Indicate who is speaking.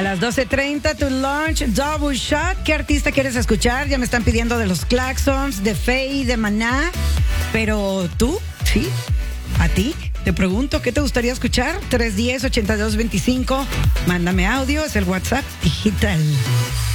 Speaker 1: las 12:30, tu lunch, double shot. ¿Qué artista quieres escuchar? Ya me están pidiendo de los Claxons, de Faye, de Maná. Pero tú, ¿sí? ¿A ti? Te pregunto, ¿qué te gustaría escuchar? 310-8225. Mándame audio, es el WhatsApp digital.